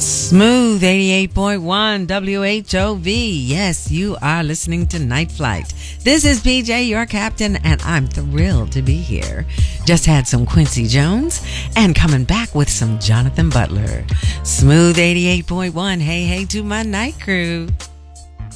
Smooth 88.1 WHOV. Yes, you are listening to Night Flight. This is PJ, your captain, and I'm thrilled to be here. Just had some Quincy Jones and coming back with some Jonathan Butler. Smooth 88.1. Hey, hey to my night crew.